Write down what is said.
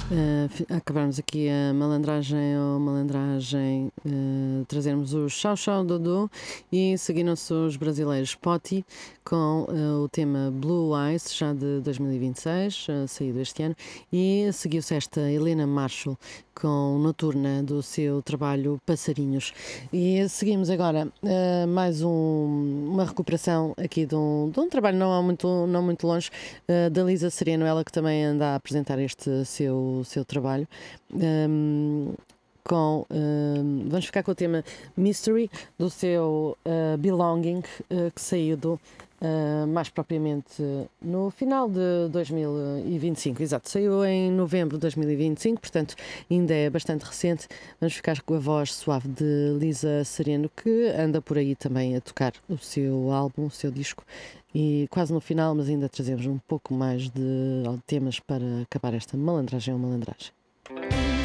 Acabarmos aqui a malandragem ou malandragem, trazermos o Chau Chau Dudu e seguiram-se os brasileiros Poti com o tema Blue Eyes, já de 2026, saído este ano, e seguiu-se esta Helena Marshall com Noturna do seu trabalho Passarinhos. E seguimos agora mais uma recuperação aqui de um trabalho não muito longe, da Lisa Sereno, ela que também anda a apresentar este seu trabalho. Vamos ficar com o tema Mystery do seu Belonging, que saiu mais propriamente no final de 2025, exato, saiu em novembro de 2025, portanto ainda é bastante recente. Vamos ficar com a voz suave de Lisa Sereno, que anda por aí também a tocar o seu álbum, o seu disco, e quase no final, mas ainda trazemos um pouco mais de temas para acabar esta malandragem ou malandragem.